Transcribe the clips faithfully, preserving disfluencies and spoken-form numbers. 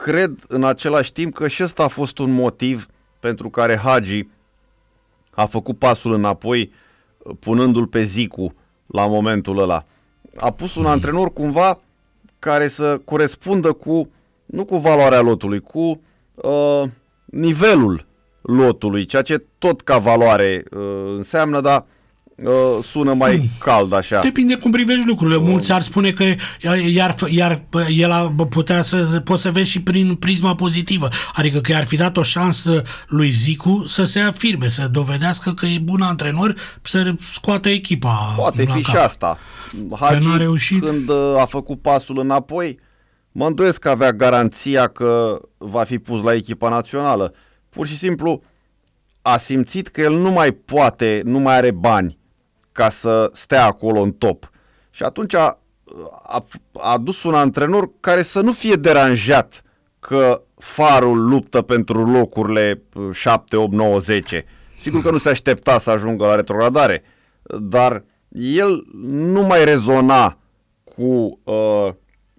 cred în același timp că și ăsta a fost un motiv pentru care Hagi a făcut pasul înapoi, punându-l pe Zicu la momentul ăla. A pus un antrenor cumva care să corespundă cu, nu cu valoarea lotului, cu uh, nivelul lotului, ceea ce tot ca valoare uh, înseamnă, dar uh, sună mai hmm. cald așa. Depinde cum privești lucrurile. Mulți ar spune că iar, iar el ar putea să poți să vezi și prin prisma pozitivă. Adică că i-ar fi dat o șansă lui Zicu să se afirme, să dovedească că e bun antrenor, să scoată echipa. Poate fi cap. Și asta. Hagi, când a făcut pasul înapoi, mă îndoiesc că avea garanția că va fi pus la echipa națională. Pur și simplu a simțit că el nu mai poate, nu mai are bani ca să stea acolo în top. Și atunci a, a, a adus un antrenor care să nu fie deranjat că Farul luptă pentru locurile șapte, opt, nouă, zece. Sigur că nu se aștepta să ajungă la retrogradare, dar el nu mai rezona cu uh,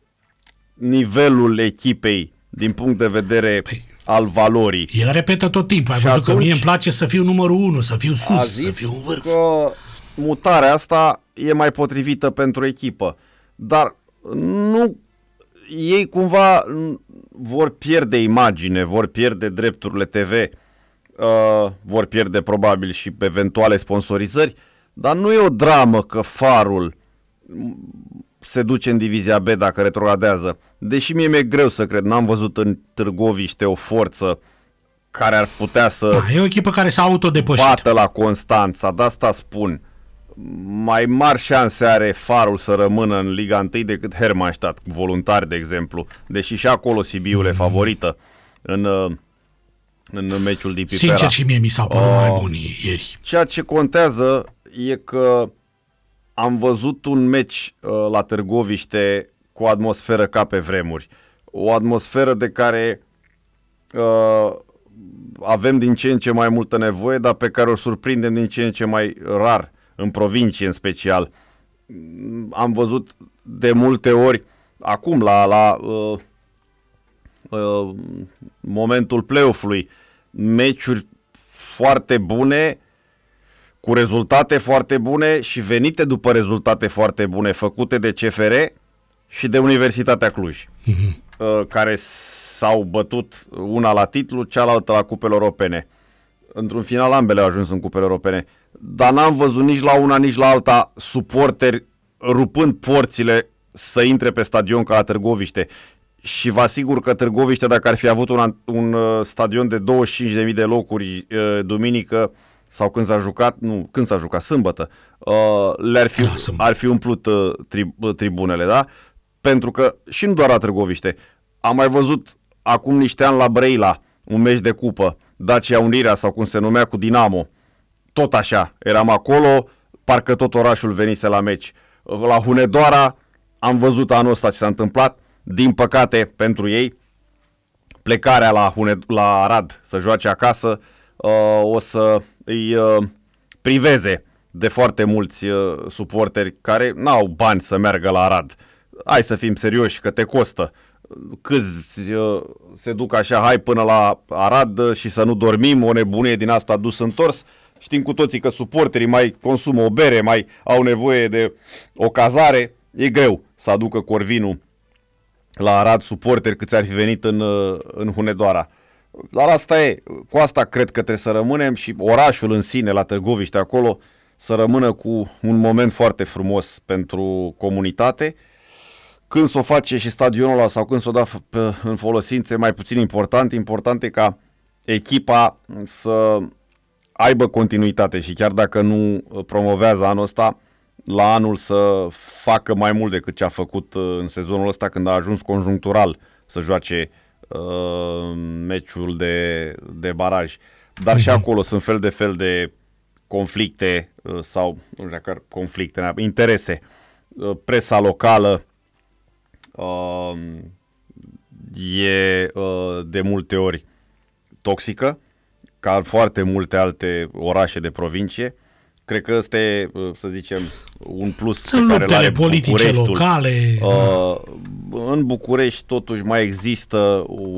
nivelul echipei din punct de vedere păi, al valorii. El repetă tot timpul. Ai văzut că mie îmi place să fiu numărul unu, să fiu sus, să fiu în vârf. Că mutarea asta e mai potrivită pentru echipă. Dar nu, ei cumva vor pierde imagine, vor pierde drepturile T V, uh, vor pierde probabil și eventuale sponsorizări, dar nu e o dramă că Farul se duce în divizia B dacă retrogradează. Deși mie mi-e greu să cred, n-am văzut în Târgoviște o forță care ar putea să da, e o echipă care s-a autodepășit. Bată la Constanța, de asta spun. Mai mari șanse are Farul să rămână în Liga unu decât Hermannstadt, voluntari de exemplu. Deși și acolo Sibiul e favorită în, în meciul din Pipera. Sincer și mie mi s-au părut uh, mai buni ieri. Ceea ce contează e că am văzut un meci uh, la Târgoviște cu o atmosferă ca pe vremuri. O atmosferă de care uh, avem din ce în ce mai multă nevoie, dar pe care o surprindem din ce în ce mai rar, în provincie în special. Am văzut de multe ori, acum la, la uh, uh, momentul play-off-ului, meciuri foarte bune, cu rezultate foarte bune și venite după rezultate foarte bune făcute de C F R și de Universitatea Cluj, uh-huh. care s-au bătut una la titlu, cealaltă la cupele europene. Într-un final ambele au ajuns în cupele europene, dar n-am văzut nici la una, nici la alta suporteri rupând porțile să intre pe stadion ca la Târgoviște. Și vă asigur că Târgoviște, dacă ar fi avut un, un stadion de douăzeci și cinci de mii de locuri duminică, sau când s-a jucat, nu, când s-a jucat, sâmbătă, uh, le-ar fi, da, ar fi umplut uh, tri, uh, tribunele, da? Pentru că, și nu doar la Târgoviște, am mai văzut acum niște ani la Brăila, un meci de cupă, Dacia Unirea sau cum se numea cu Dinamo, tot așa, eram acolo, parcă tot orașul venise la meci. Uh, la Hunedoara am văzut anul ăsta ce s-a întâmplat, din păcate pentru ei, plecarea la, Huned- la Arad să joace acasă, uh, o să îi uh, priveze de foarte mulți uh, suporteri care n-au bani să meargă la Arad. Hai să fim serioși că te costă. Câți uh, se duc așa, hai până la Arad uh, și să nu dormim, o nebunie din asta dus întors. Știm cu toții că suporterii mai consumă o bere, mai au nevoie de o cazare. E greu să aducă Corvinul la Arad suporteri câți ar fi venit în, uh, în Hunedoara. Dar asta e, cu asta cred că trebuie să rămânem și orașul în sine, la Târgoviște, acolo, să rămână cu un moment foarte frumos pentru comunitate. Când s-o face și stadionul ăla sau când s-o da în folosință, mai puțin important, important e ca echipa să aibă continuitate și chiar dacă nu promovează anul ăsta, la anul să facă mai mult decât ce a făcut în sezonul ăsta când a ajuns conjunctural să joace Uh, meciul de, de baraj. Dar uh-huh. și acolo sunt fel de fel de conflicte uh, sau nu știu dacă conflicte, interese. Uh, presa locală uh, e uh, de multe ori toxică, ca în foarte multe alte orașe de provincie. Cred că ăsta e, să zicem, un plus sunt pe care l-are politice locale. Uh, în București totuși mai există